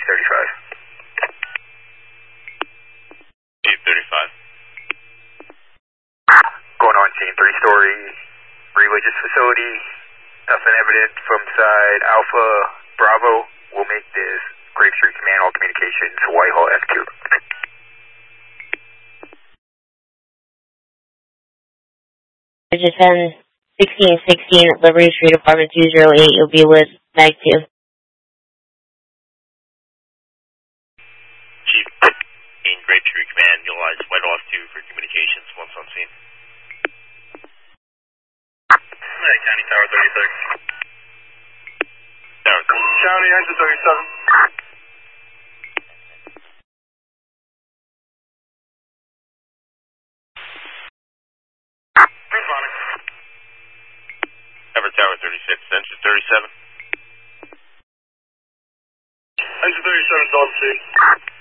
Chief 35. Going on scene, 3-story religious facility. Nothing evident from side Alpha Bravo. We'll make this Grape Street Command, all communications, Whitehall F2. Just 1616 at Liberty Street, apartment 208. You'll be with Mag 2. Chief in Grape Street Command, utilize Whitehall F2 for communications once on scene. County Tower 36. Tower 36. County Engine 37. Cover Tower 36, Engine 37. Engine 37 is on scene.